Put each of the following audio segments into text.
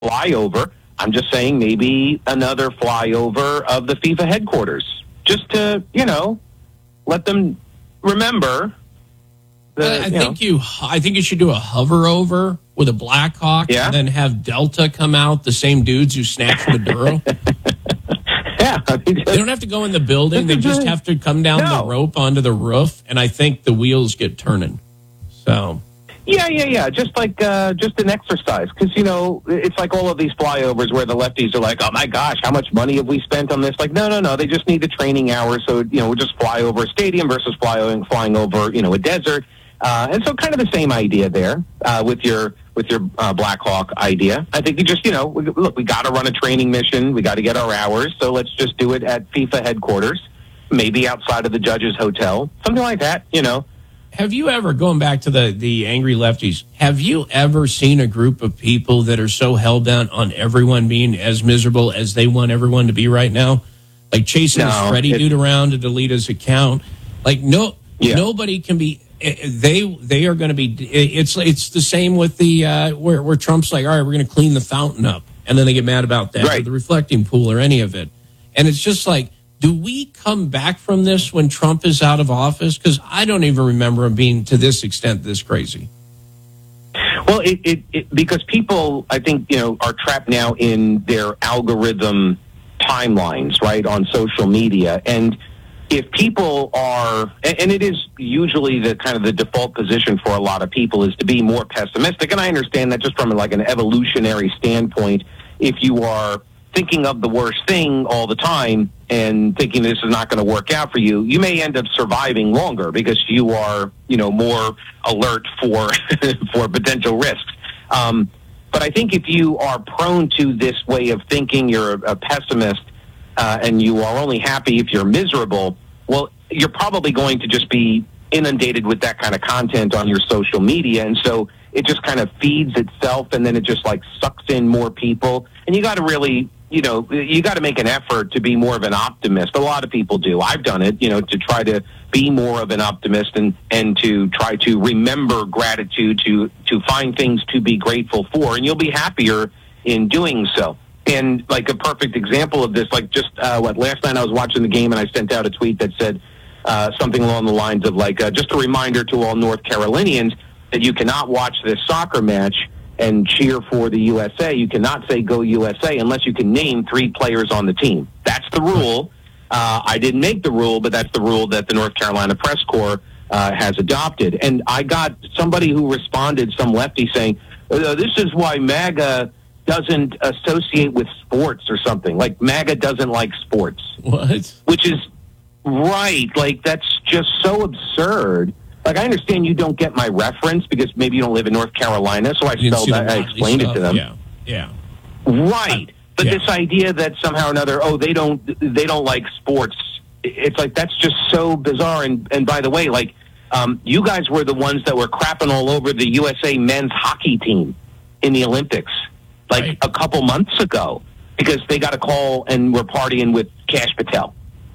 flyover. I'm just saying maybe another flyover of the FIFA headquarters, just to, let them remember. I think you should do a hover over with a Black Hawk, and then have Delta come out, the same dudes who snatched Maduro. Yeah, they don't have to go in the building; they just have to come down the rope onto the roof, and I think the wheels get turning. So. Yeah. Just like just an exercise, because it's like all of these flyovers where the lefties are like, "Oh my gosh, how much money have we spent on this?" Like, no, they just need the training hours. So we'll just fly over a stadium versus flying over a desert, and so kind of the same idea there with your Black Hawk idea. I think you just look, we got to run a training mission, we got to get our hours, so let's just do it at FIFA headquarters, maybe outside of the judge's hotel, something like that. Have you ever, going back to the angry lefties, have you ever seen a group of people that are so hell-bent on everyone being as miserable as they want everyone to be right now? Like chasing this Freddie dude around to delete his account. Like, nobody can be... They are going to be... It's the same with the... where Trump's like, all right, we're going to clean the fountain up. And then they get mad about that, or the reflecting pool, or any of it. And it's just like... Do we come back from this when Trump is out of office? Because I don't even remember him being to this extent this crazy. Well, because people, I think, are trapped now in their algorithm timelines, right, on social media. And if people are, and it is usually the kind of the default position for a lot of people is to be more pessimistic. And I understand that just from like an evolutionary standpoint, if you are thinking of the worst thing all the time and thinking this is not going to work out for you, you may end up surviving longer because you are, more alert for for potential risks. But I think if you are prone to this way of thinking, you're a pessimist, and you are only happy if you're miserable, well, you're probably going to just be inundated with that kind of content on your social media. And so it just kind of feeds itself, and then it just like sucks in more people. And you got to really, you got to make an effort to be more of an optimist. A lot of people do. I've done it, to try to be more of an optimist and to try to remember gratitude, to find things to be grateful for, and you'll be happier in doing so. And like a perfect example of this, like just last night I was watching the game and I sent out a tweet that said something along the lines of like, just a reminder to all North Carolinians that you cannot watch this soccer match and cheer for the USA. You cannot say go USA unless you can name 3 players on the team. That's the rule. I didn't make the rule, but that's the rule that the North Carolina Press Corps has adopted. And I got somebody who responded, some lefty, saying, this is why MAGA doesn't associate with sports or something. Like MAGA doesn't like sports. What? Which is right. Like that's just so absurd. Like, I understand you don't get my reference because maybe you don't live in North Carolina, so I explained it to them. Yeah. Right. But this idea that somehow or another, they don't like sports, it's like that's just so bizarre. And by the way, like, you guys were the ones that were crapping all over the USA men's hockey team in the Olympics, like a couple months ago, because they got a call and were partying with Kash Patel.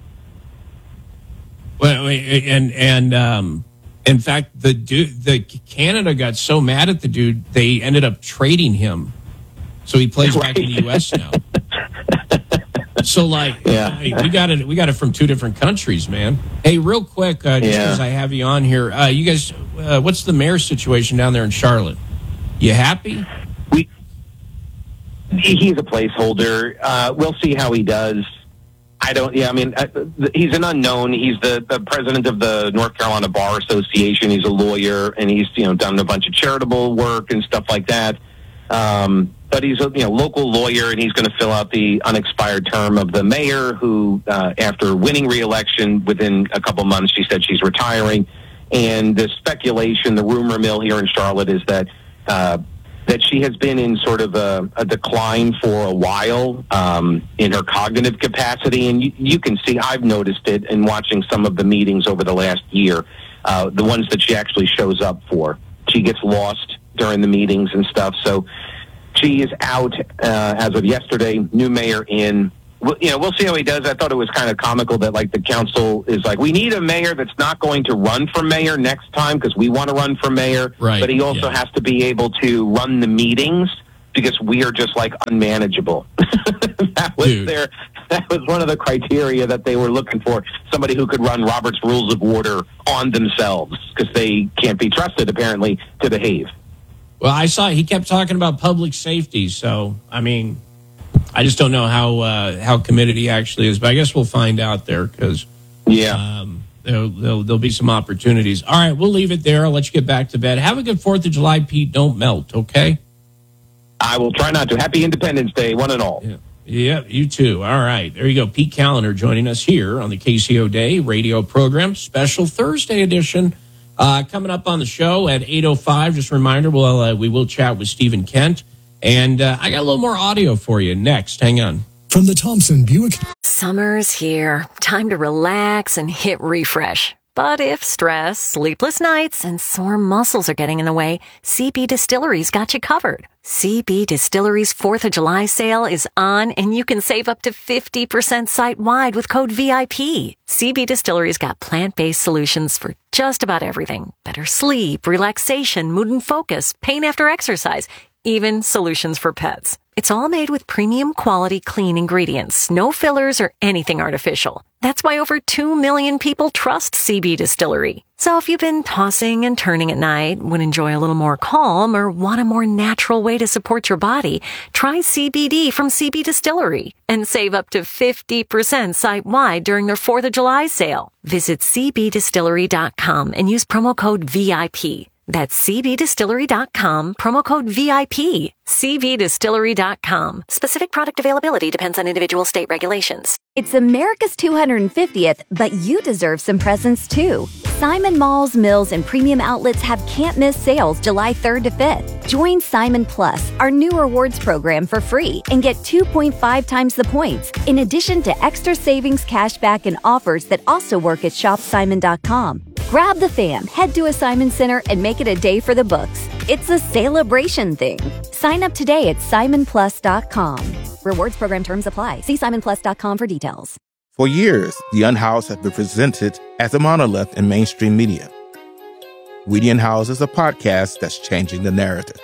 Well, and in fact, the Canada got so mad at the dude, they ended up trading him, so he plays back in the U.S. now. So, we got it from 2 different countries, man. Hey, real quick, just as I have you on here, you guys, what's the mayor situation down there in Charlotte? You happy? He's a placeholder. We'll see how he does. He's an unknown. He's the president of the North Carolina Bar Association. He's a lawyer, and he's done a bunch of charitable work and stuff like that. But he's a local lawyer, and he's going to fill out the unexpired term of the mayor, who after winning re-election within a couple months, she said she's retiring. And the speculation, the rumor mill here in Charlotte, is that that she has been in sort of a decline for a while in her cognitive capacity. And you can see, I've noticed it in watching some of the meetings over the last year, the ones that she actually shows up for. She gets lost during the meetings and stuff. So she is out as of yesterday, new mayor in. We'll see how he does. I thought it was kind of comical that, like, the council is like, we need a mayor that's not going to run for mayor next time because we want to run for mayor. Right. But he also has to be able to run the meetings because we are just like unmanageable. That was one of the criteria that they were looking for. Somebody who could run Robert's Rules of Order on themselves, because they can't be trusted, apparently, to behave. Well, I saw he kept talking about public safety. So, I mean, I just don't know how committed he actually is. But I guess we'll find out there, because there'll be some opportunities. All right, we'll leave it there. I'll let you get back to bed. Have a good 4th of July, Pete. Don't melt, okay? I will try not to. Happy Independence Day, one and all. Yeah, you too. All right. There you go. Pete Callender joining us here on the KCO Day radio program, special Thursday edition. Coming up on the show at 8:05. Just a reminder, we will chat with Stephen Kent. And I got a little more audio for you next. Hang on. From the Thompson Buick. Summer's here. Time to relax and hit refresh. But if stress, sleepless nights, and sore muscles are getting in the way, CB Distillery's got you covered. CB Distillery's 4th of July sale is on, and you can save up to 50% site-wide with code VIP. CB Distillery's got plant-based solutions for just about everything. Better sleep, relaxation, mood and focus, pain after exercise, even solutions for pets. It's all made with premium quality clean ingredients, no fillers or anything artificial. That's why over 2 million people trust CB Distillery. So if you've been tossing and turning at night, would enjoy a little more calm, or want a more natural way to support your body, try CBD from CB Distillery and save up to 50% site-wide during their 4th of July sale. Visit cbdistillery.com and use promo code VIP. That's cbdistillery.com, promo code VIP. cbdistillery.com. Specific product availability depends on individual state regulations. It's America's 250th, but you deserve some presents too. Simon Malls, Mills, and premium outlets have can't-miss sales July 3rd to 5th. Join Simon Plus, our new rewards program, for free and get 2.5 times the points, in addition to extra savings, cashback, and offers that also work at shopsimon.com. Grab the fam, head to a Simon Center, and make it a day for the books. It's a celebration thing. Sign up today at simonplus.com. Rewards program terms apply. See simonplus.com for details. For years, The Unhoused have been presented as a monolith in mainstream media. We the Unhoused is a podcast that's changing the narrative.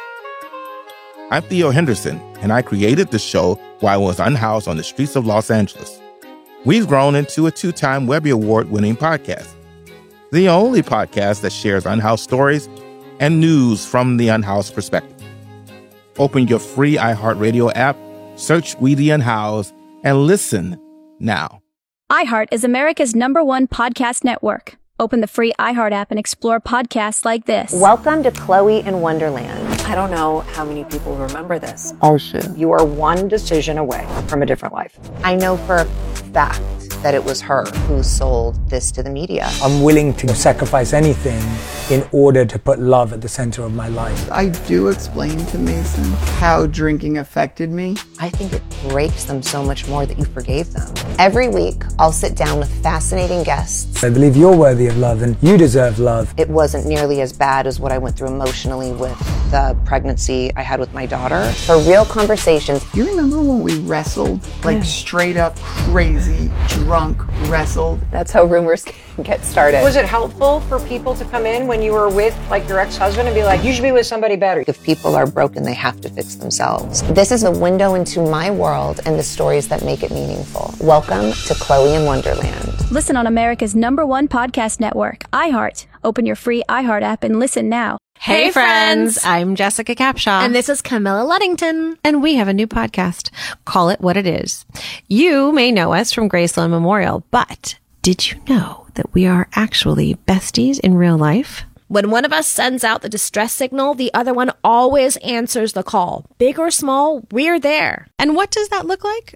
I'm Theo Henderson, and I created the show while I was unhoused on the streets of Los Angeles. We've grown into a 2-time Webby Award-winning podcast. The only podcast that shares unhoused stories and news from the unhoused perspective. Open your free iHeartRadio app, search We the Unhoused, and listen now. iHeart is America's #1 podcast network. Open the free iHeart app and explore podcasts like this. Welcome to Chloe in Wonderland. I don't know how many people remember this. Oh, shit. You are one decision away from a different life. I know for a fact that it was her who sold this to the media. I'm willing to sacrifice anything in order to put love at the center of my life. I do explain to Mason how drinking affected me. I think it breaks them so much more that you forgave them. Every week, I'll sit down with fascinating guests. I believe you're worthy of love and you deserve love. It wasn't nearly as bad as what I went through emotionally with the pregnancy I had with my daughter. For real conversations. You remember when we wrestled? Like straight up crazy, drunk wrestled? That's how rumors get started. Was it helpful for people to come in when you were with like your ex-husband and be like, you should be with somebody better? If people are broken, they have to fix themselves. This is a window into my world and the stories that make it meaningful. Welcome to Chloe in Wonderland. Listen on America's #1 podcast network, iHeart. Open your free iHeart app and listen now. Hey friends, I'm Jessica Capshaw. And this is Camilla Luddington. And we have a new podcast, Call It What It Is. You may know us from Graceland Memorial, but did you know that we are actually besties in real life? When one of us sends out the distress signal, the other one always answers the call. Big or small, we're there. And what does that look like?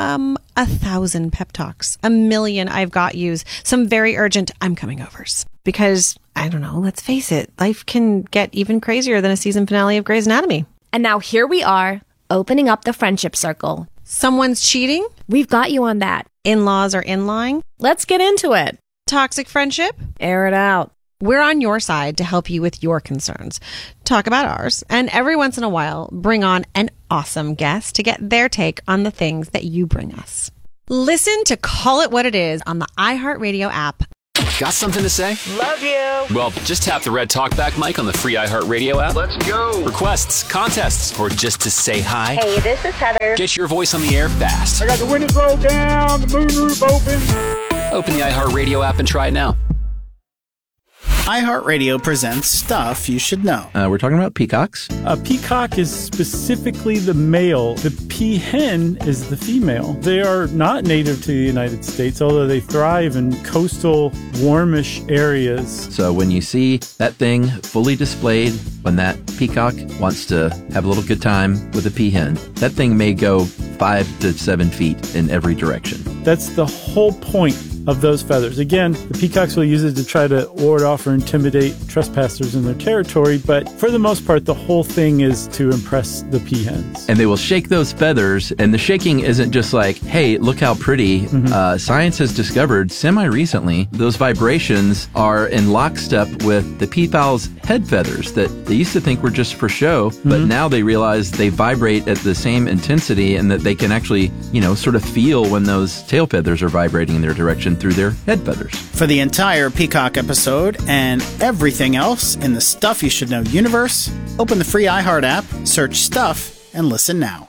1,000 pep talks, 1,000,000 I've got yous, some very urgent I'm coming overs. Because, I don't know, let's face it, life can get even crazier than a season finale of Grey's Anatomy. And now here we are, opening up the friendship circle. Someone's cheating? We've got you on that. In-laws are in-lying? Let's get into it. Toxic friendship? Air it out. We're on your side to help you with your concerns. Talk about ours, and every once in a while, bring on an awesome guest to get their take on the things that you bring us. Listen to Call It What It Is on the iHeartRadio app. Got something to say? Love you. Well, just tap the red talkback mic on the free iHeartRadio app. Let's go. Requests, contests, or just to say hi. Hey, this is Heather. Get your voice on the air fast. I got the windows rolled down, the moonroof open. Open the iHeartRadio app and try it now. iHeartRadio presents Stuff You Should Know. We're talking about peacocks. A peacock is specifically the male. The peahen is the female. They are not native to the United States, although they thrive in coastal, warmish areas. So when you see that thing fully displayed, when that peacock wants to have a little good time with a peahen, that thing may go 5 to 7 feet in every direction. That's the whole point of those feathers. Again, the peacocks will use it to try to ward off or intimidate trespassers in their territory, but for the most part, the whole thing is to impress the peahens. And they will shake those feathers, and the shaking isn't just like, hey, look how pretty. Science has discovered semi-recently those vibrations are in lockstep with the peafowl's head feathers that they used to think were just for show, but now they realize they vibrate at the same intensity and that they can actually, sort of feel when those tail feathers are vibrating in their direction through their head feathers. For the entire Peacock episode and everything else in the Stuff You Should Know universe, open the free iHeart app, search Stuff, and listen now.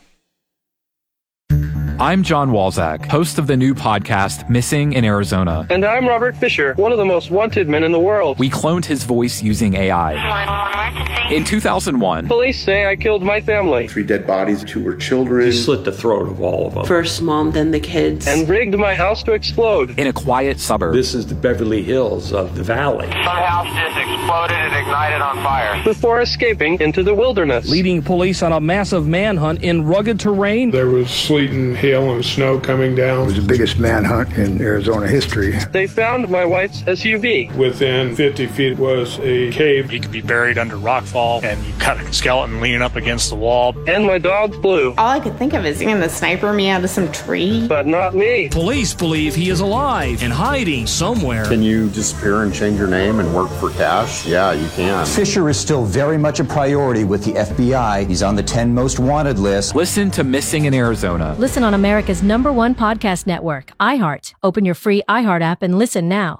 I'm John Walzak, host of the new podcast, Missing in Arizona. And I'm Robert Fisher, one of the most wanted men in the world. We cloned his voice using AI. In 2001, police say I killed my family. 3 dead bodies, 2 were children. You slit the throat of all of them. First mom, then the kids. And rigged my house to explode. In a quiet suburb. This is the Beverly Hills of the valley. Some house just exploded and ignited on fire. Before escaping into the wilderness. Leading police on a massive manhunt in rugged terrain. There was sleet and hail and snow coming down. It was the biggest manhunt in Arizona history. They found my wife's SUV. Within 50 feet was a cave. He could be buried under rockfall, and you cut a skeleton leaning up against the wall. And my dog Blue. All I could think of is going to sniper me out of some tree. But not me. Police believe he is alive and hiding somewhere. Can you disappear and change your name and work for cash? Yeah, you can. Fisher is still very much a priority with the FBI. He's on the 10 most wanted list. Listen to Missing in Arizona. Listen on America's #1 podcast network, iHeart. Open your free iHeart app and listen now.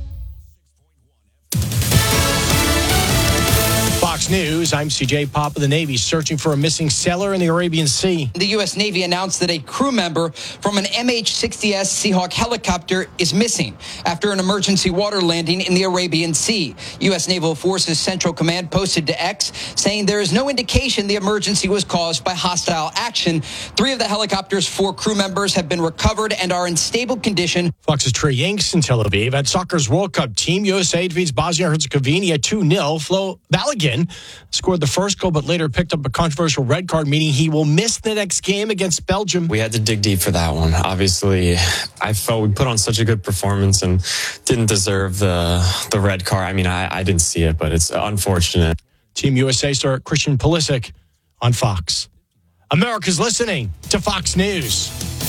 Fox News, I'm CJ Pop of the Navy, searching for a missing sailor in the Arabian Sea. The U.S. Navy announced that a crew member from an MH-60S Seahawk helicopter is missing after an emergency water landing in the Arabian Sea. U.S. Naval Forces Central Command posted to X saying there is no indication the emergency was caused by hostile action. 3 of the helicopter's 4 crew members have been recovered and are in stable condition. Fox's Trey Yanks in Tel Aviv. At soccer's World Cup, Team USA defeats Bosnia-Herzegovina 2-0. Flo Balogun scored the first goal, but later picked up a controversial red card, meaning he will miss the next game against Belgium. We had to dig deep for that one. Obviously, I felt we put on such a good performance and didn't deserve the red card. I mean, I didn't see it, but it's unfortunate. Team USA star Christian Pulisic on Fox. America's listening to Fox News.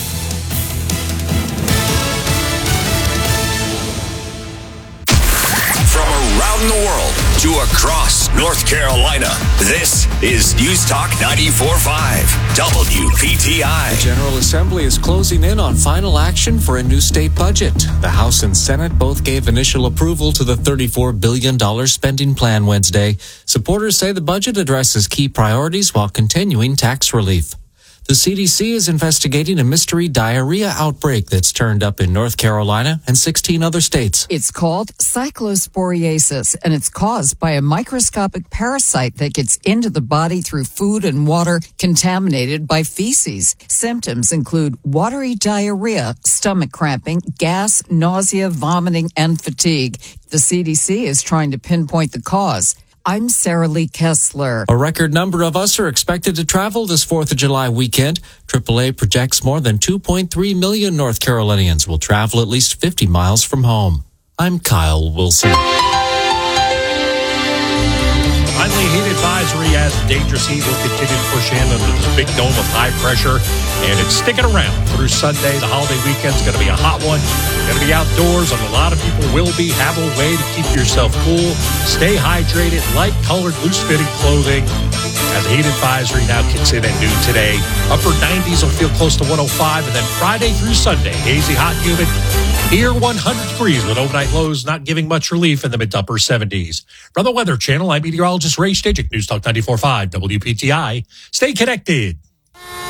From around the world to across North Carolina, this is News Talk 94.5 WPTI. The General Assembly is closing in on final action for a new state budget. The House and Senate both gave initial approval to the $34 billion spending plan Wednesday. Supporters say the budget addresses key priorities while continuing tax relief. The CDC is investigating a mystery diarrhea outbreak that's turned up in North Carolina and 16 other states. It's called cyclosporiasis, and it's caused by a microscopic parasite that gets into the body through food and water contaminated by feces. Symptoms include watery diarrhea, stomach cramping, gas, nausea, vomiting, and fatigue. The CDC is trying to pinpoint the cause. I'm Sarah Lee Kessler. A record number of us are expected to travel this 4th of July weekend. AAA projects more than 2.3 million North Carolinians will travel at least 50 miles from home. I'm Kyle Wilson. Finally, heat advisory as dangerous heat will continue to push in under this big dome of high pressure, and it's sticking around through Sunday. The holiday weekend's going to be a hot one. Going to be outdoors, and a lot of people will be. Have a way to keep yourself cool. Stay hydrated. Light-colored, loose-fitting clothing. As the heat advisory now kicks in at noon today. Upper 90s will feel close to 105, and then Friday through Sunday, hazy, hot, humid. Near 100 degrees with overnight lows not giving much relief in the mid to upper 70s. From the Weather Channel, I'm meteorologist Ray Stajic, News Talk 94.5 WPTI. Stay connected.